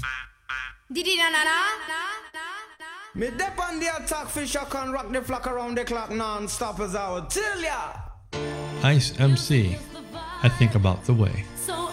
Didi na na na. Me dep on the attack, fish I can rock the flock around the clock non-stop as I would tell ya. Ice MC, I think about the way. So